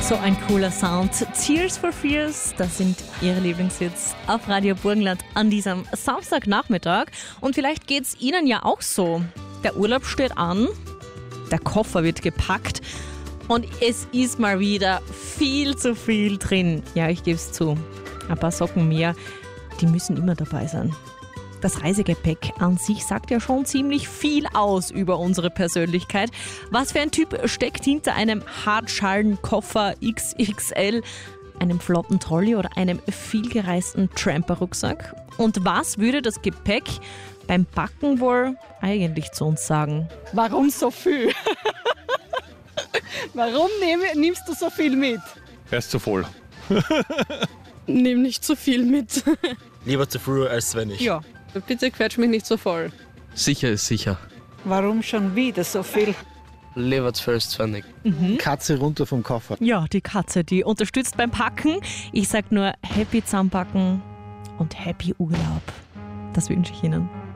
So ein cooler Sound. Tears for Fears, das sind Ihre Lieblingshits auf Radio Burgenland an diesem Samstagnachmittag. Und vielleicht geht's Ihnen ja auch so. Der Urlaub steht an, der Koffer wird gepackt und es ist mal wieder viel zu viel drin. Ja, ich gebe es zu. Ein paar Socken mehr, die müssen immer dabei sein. Das Reisegepäck an sich sagt ja schon ziemlich viel aus über unsere Persönlichkeit. Was für ein Typ steckt hinter einem Hartschalenkoffer XXL, einem flotten Trolley oder einem vielgereisten Tramper-Rucksack? Und was würde das Gepäck beim Packen wohl eigentlich zu uns sagen? Warum so viel? Warum nimmst du so viel mit? Er ist zu voll. Nimm nicht zu viel mit. Lieber zu früh als zu wenig. Ja, bitte quetsch mich nicht so voll. Sicher ist sicher. Warum schon wieder so viel? Lieber zu viel als zu wenig. Katze runter vom Koffer. Ja, die Katze, die unterstützt beim Packen. Ich sag nur Happy Zusammenpacken und Happy Urlaub. Das wünsche ich Ihnen.